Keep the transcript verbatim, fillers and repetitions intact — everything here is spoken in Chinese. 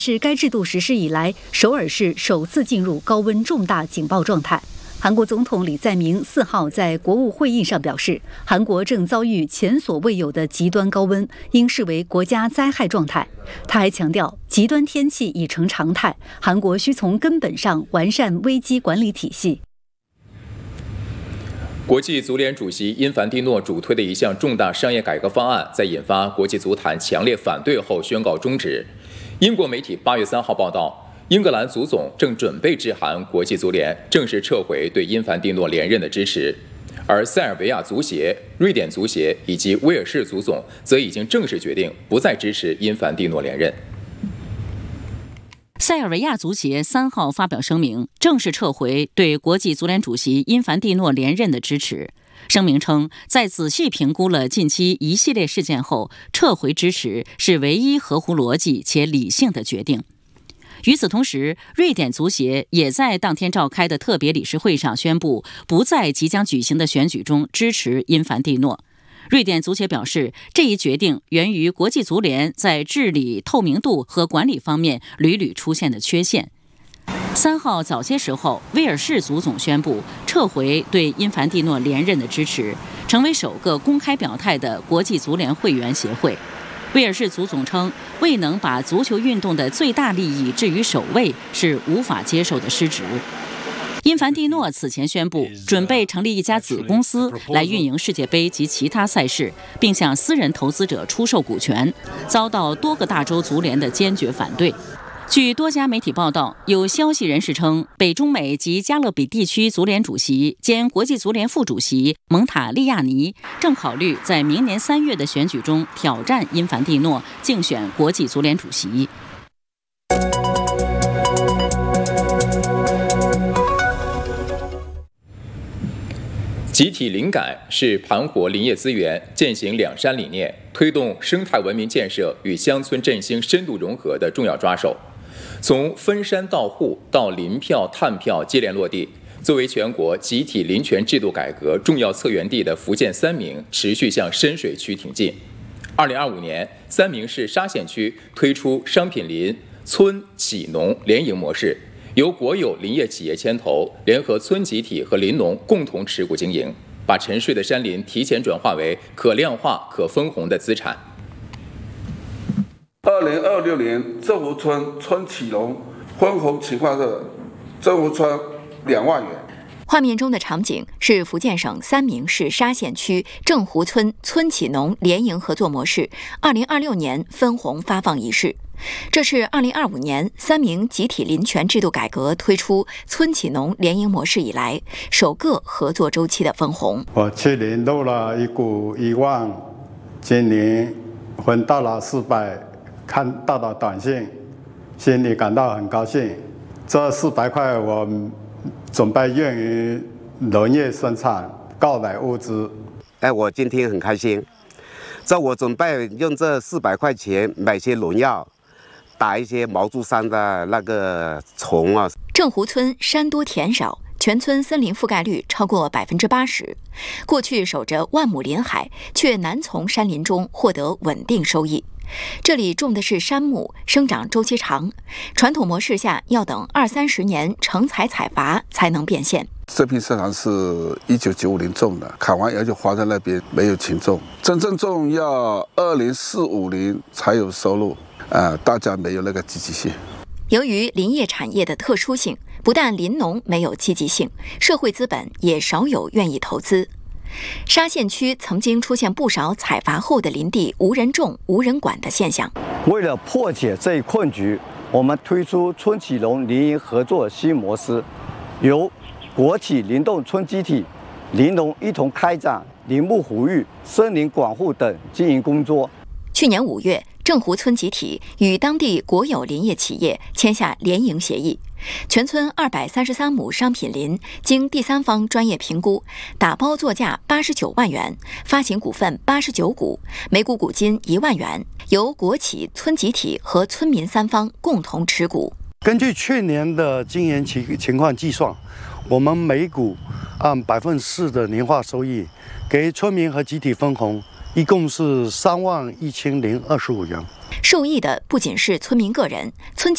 是该制度实施以来，首尔市首次进入高温重大警报状态。韩国总统李在明四号在国务会议上表示，韩国正遭遇前所未有的极端高温，应视为国家灾害状态。他还强调，极端天气已成常态，韩国需从根本上完善危机管理体系。 国际足联主席因凡蒂诺主推的一项重大商业改革方案，在引发国际足坛强烈反对后宣告终止。英国媒体八月三号报道，英格兰足总正准备致函国际足联，正式撤回对因凡蒂诺连任的支持。而塞尔维亚足协、瑞典足协以及威尔士足总则已经正式决定不再支持因凡蒂诺连任。 塞尔维亚足协三号发表声明，正式撤回对国际足联主席因凡蒂诺连任的支持。声明称，在仔细评估了近期一系列事件后，撤回支持是唯一合乎逻辑且理性的决定。与此同时，瑞典足协也在当天召开的特别理事会上宣布，不在即将举行的选举中支持因凡蒂诺。瑞典足协表示，这一决定源于国际足联在治理透明度和管理方面屡屡出现的缺陷。三号早些时候，威尔士足总宣布撤回对因凡蒂诺连任的支持，成为首个公开表态的国际足联会员协会。威尔士足总称，未能把足球运动的最大利益置于首位是无法接受的失职。因凡蒂诺此前宣布，准备成立一家子公司来运营世界杯及其他赛事，并向私人投资者出售股权，遭到多个大洲足联的坚决反对。据多家媒体报道，有消息人士称，北中美及加勒比地区足联主席兼国际足联副主席蒙塔利亚尼正考虑在明年三月的选举中挑战因凡蒂诺，竞选国际足联主席。 集体林改是盘活林业资源、践行两山理念、推动生态文明建设与乡村振兴深度融合的重要抓手。从分山到户到林票、碳票接连落地，作为全国集体林权制度改革重要策源地的福建三明持续向深水区挺进。二零二五年，三明市沙县区推出商品林村企农联营模式，由国有林业企业牵头，联合村集体和林农共同持股经营，把沉睡的山林提前转化为可量化、可分红的资产。 二零二六年，政福村村企农分红情况是政福村两万元。 画面中的场景是福建省三明市沙县区正湖村村企农联营合作模式二零二六年分红发放仪式。这是二零二五年三明集体林权制度改革推出村企农联营模式以来首个合作周期的分红。 我去年入了一股一万，今年分到了四百，看到的短信，心里感到很高兴。这四百块我准备用于农业生产购买物资。 哎，我今天很开心，这我准备用这四百块钱买些农药，打一些毛竹山的那个虫啊。 正湖村山多田少，全村森林覆盖率超过百分之八十。过去守着万亩林海，却难从山林中获得稳定收益。这里种的是杉木，生长周期长，传统模式下要等二三十年成采采伐才能变现。 这片市场是一九九五年种的，砍完芽就花在那边，没有勤种。真正种要二零四五年才有收入，啊、呃，大家没有那个积极性。 由于林业产业的特殊性，不但林农没有积极性，社会资本也少有愿意投资。沙县区曾经出现不少采伐后的林地无人种、无人管的现象。 为了破解这一困局，我们推出村企农联营合作新模式，由国企林动村集体、林农一同开展林木护育、森林管护等经营工作。 去年五月，正湖村集体与当地国有林业企业签下联营协议，全村二百三十三亩商品林经第三方专业评估，打包作价八十九万元，发行股份八十九股，每股股金一万元，由国企、村集体和村民三方共同持股。 根据去年的经营情情况计算，我们每股按百分之四的年化收益，给村民和集体分红，一共是三万一千零二十五元。 受益的不仅是村民个人，村集